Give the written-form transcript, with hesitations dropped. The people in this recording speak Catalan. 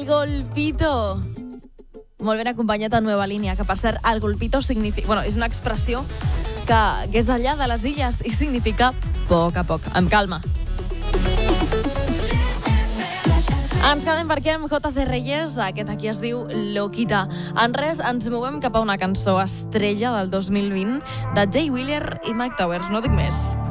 golpito. Molt ben acompanyat a Nueva Línia, que per cert, el golpito significa... Bueno, és una expressió que és d'allà, de les illes, i significa poc a poc, amb calma. Ens quedem per aquí amb JC Reyes, aquest aquí es diu Loquita. En res, ens movem cap a una cançó estrella del 2020 de Jay Wheeler i Mike Towers, no dic més.